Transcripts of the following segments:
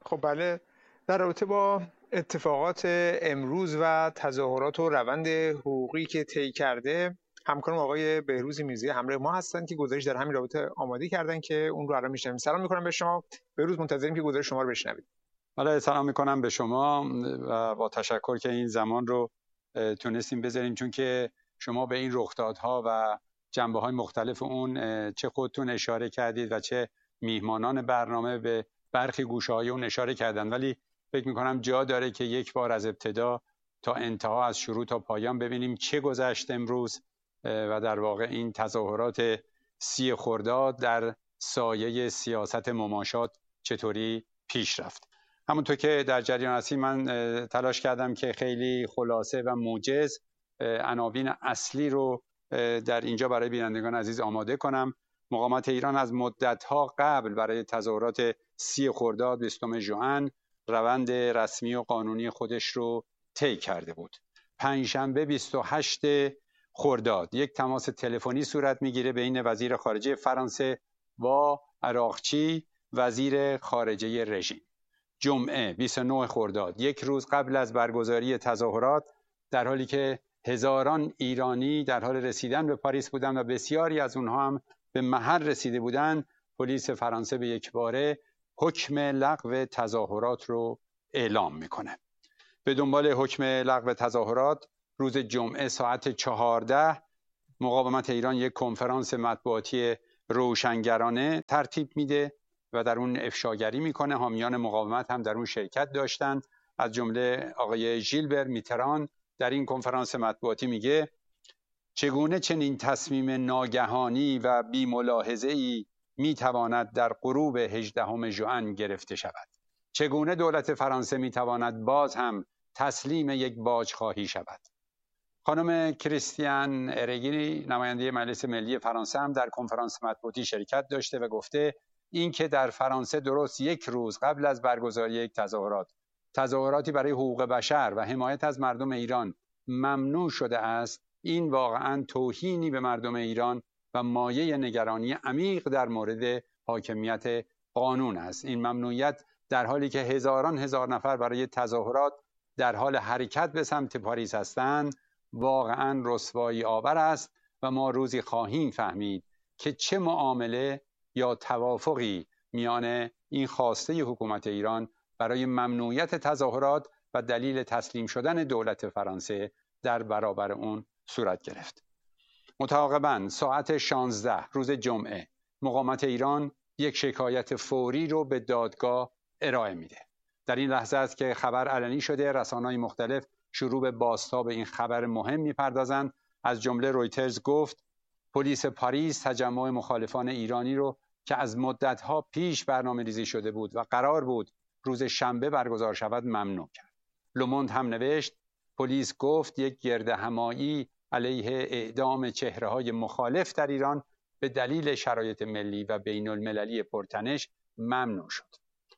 خب بله، در رابطه با اتفاقات امروز و تظاهرات و روند حقوقی که طی کرده، همکارم آقای بهروز میرزایی همراه ما هستن که گزارش در همین رابطه آماده کردن که اون رو الان میشنویم. سلام میکنم به شما بهروز، منتظریم که گزارش شما رو بشنویم. بله، سلام میکنم به شما و با تشکر که این زمان رو تونستیم بذاریم، چون که شما به این رخدادها و جنبه‌های مختلف اون چه خودتون اشاره کردید و چه میهمانان برنامه به برخی گوشه‌های اون اشاره کردن، ولی فکر میکنم جا داره که یک بار از ابتدا تا انتها، از شروع تا پایان ببینیم چه گذشت امروز و در واقع این تظاهرات 30 خرداد در سایه سیاست مماشات چطوری پیش رفت. همونطور که در جریان هستیم، من تلاش کردم که خیلی خلاصه و موجز عناوین اصلی رو در اینجا برای بینندگان عزیز آماده کنم. مقاومت ایران از مدت‌ها قبل برای تظاهرات 30 خرداد 20 ژوئن روند رسمی و قانونی خودش رو طی کرده بود. پنجشنبه 28 خرداد یک تماس تلفنی صورت میگیره بین وزیر خارجه فرانسه با عراقچی، وزیر خارجه رژیم. جمعه 29 خرداد، یک روز قبل از برگزاری تظاهرات، در حالی که هزاران ایرانی در حال رسیدن به پاریس بودند و بسیاری از اونها هم به محل رسیده بودند، پلیس فرانسه به یکباره حکم لغو تظاهرات رو اعلام میکنه. به دنبال حکم لغو تظاهرات، روز جمعه ساعت 14 مقاومت ایران یک کنفرانس مطبوعاتی روشنگرانه ترتیب میده و در اون افشاگری میکنه. حامیان مقاومت هم در اون شرکت داشتند، از جمله آقای ژیلبر میتران در این کنفرانس مطبوعاتی میگه چگونه چنین تصمیم ناگهانی و بی ملاحظه‌ای میتواند در غروب 18 ژوئن گرفته شود؟ چگونه دولت فرانسه میتواند باز هم تسلیم یک باجخواهی شود؟ خانم کریستیان ارگی، نماینده مجلس ملی فرانسه، هم در کنفرانس مطبوعاتی شرکت داشته و گفته اینکه در فرانسه درست یک روز قبل از برگزاری یک تظاهراتی برای حقوق بشر و حمایت از مردم ایران ممنوع شده است، این واقعاً توهینی به مردم ایران و مایه نگرانی عمیق در مورد حاکمیت قانون است. این ممنوعیت در حالی که هزاران هزار نفر برای تظاهرات در حال حرکت به سمت پاریس هستند، واقعاً رسوایی آور است و ما روزی خواهیم فهمید که چه معامله یا توافقی میان این خواسته حکومت ایران برای ممنوعیت تظاهرات و دلیل تسلیم شدن دولت فرانسه در برابر اون صورت گرفت. متعاقباً ساعت 16 روز جمعه مقاومت ایران یک شکایت فوری رو به دادگاه ارائه میده. در این لحظه است که خبر علنی شده، رسانه‌های مختلف شروع به بازتاب این خبر مهم میپردازند. از جمله رویترز گفت پلیس پاریس تجمع مخالفان ایرانی رو که از مدت‌ها پیش برنامه‌ریزی شده بود و قرار بود روز شنبه برگزار شود ممنوع کرد. لوموند هم نوشت پلیس گفت یک گردهمایی علیه اعدام چهره‌های مخالف در ایران به دلیل شرایط ملی و بین‌المللی پرتنش ممنوع شد.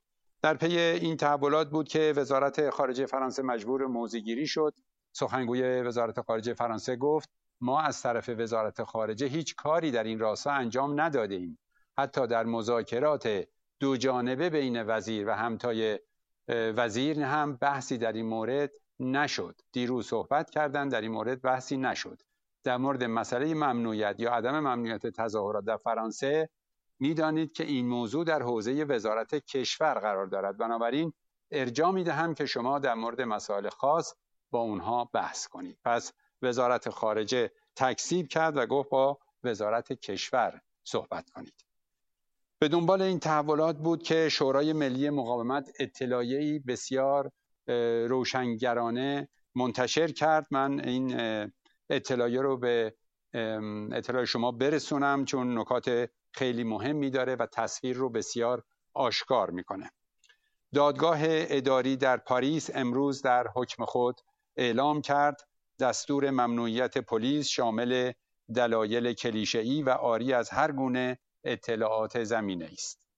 در پی این تحولات بود که وزارت خارجه فرانسه مجبور موضع‌گیری شد. سخنگوی وزارت خارجه فرانسه گفت ما از طرف وزارت خارجه هیچ کاری در این راستا انجام ندادیم. حتی در مذاکرات دو جانبه بین وزیر و همتای وزیر هم بحثی در این مورد نشد. دیروز صحبت کردن، در این مورد بحثی نشد. در مورد مسئله ممنوعیت یا عدم ممنوعیت تظاهرات در فرانسه میدانید که این موضوع در حوزه وزارت کشور قرار دارد، بنابراین ارجاع میدهم که شما در مورد مسائل خاص با اونها بحث کنید. پس وزارت خارجه تکذیب کرد و گفت با وزارت کشور صحبت کنید. به دنبال این تحولات بود که شورای ملی مقاومت اطلاعیه‌ای بسیار روشنگرانه منتشر کرد. من این اطلاعیه رو به اطلاع شما برسونم چون نکات خیلی مهمی داره و تصویر رو بسیار آشکار میکنه. دادگاه اداری در پاریس امروز در حکم خود اعلام کرد دستور ممنوعیت پلیس شامل دلایل کلیشه‌ای و عاری از هر گونه اطلاعات زمینه است.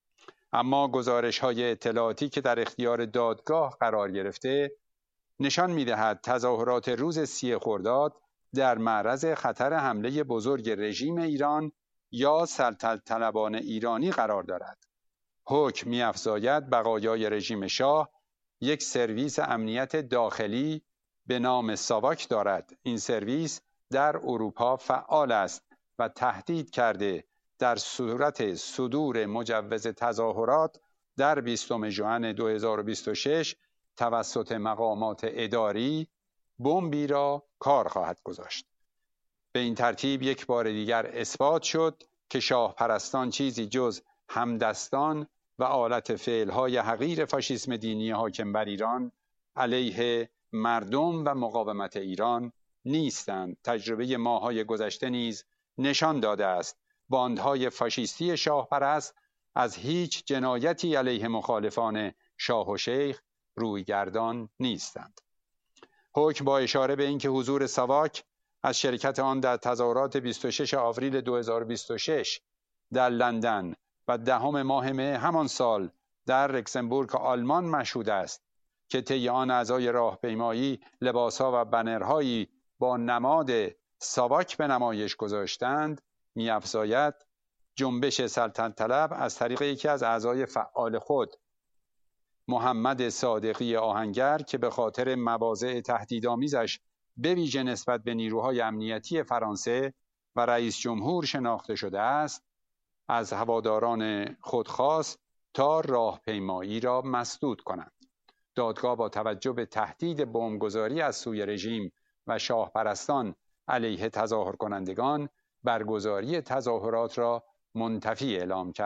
اما گزارش‌های اطلاعاتی که در اختیار دادگاه قرار گرفته نشان می‌دهد تظاهرات روز 30 خرداد در معرض خطر حمله بزرگ رژیم ایران یا سلطنت طلبان ایرانی قرار دارد. حکم می‌افزاید بقایای رژیم شاه یک سرویس امنیت داخلی به نام ساواک دارد. این سرویس در اروپا فعال است و تهدید کرده در صورت صدور مجوز تظاهرات در 20 ژوئن 2026 توسط مقامات اداری بمبی را کار خواهد گذاشت. به این ترتیب یک بار دیگر اثبات شد که شاه پرستان چیزی جز همدستان و آلت فعلهای حقیر فاشیسم دینی حاکم بر ایران علیه مردم و مقاومت ایران نیستند. تجربه ماه‌های گذشته نیز نشان داده است باندهای فاشیستی شاه پرست از هیچ جنایتی علیه مخالفان شاه و شیخ رویگردان نیستند. حکم با اشاره به اینکه حضور ساواک از شرکت آن در تظاهرات 26 آوریل 2026 در لندن و 10 ماه مه همان سال در لوکزامبورگ آلمان مشهود است که طی آن اعضای راهپیمایی لباسها و بنرهایی با نماد ساواک به نمایش گذاشتند، می‌افزاید جنبش سلطنت طلب از طریق یکی از اعضای فعال خود محمد صادقی آهنگر که به خاطر مواضع تهدیدآمیزش به ویژه نسبت به نیروهای امنیتی فرانسه و رئیس جمهور شناخته شده است، از هواداران خود خواست تا راهپیمایی را مسدود کنند. دادگاه با توجه به تهدید بمبگذاری از سوی رژیم و شاه پرستان علیه تظاهر کنندگان برگزاری تظاهرات را منتفی اعلام کرد.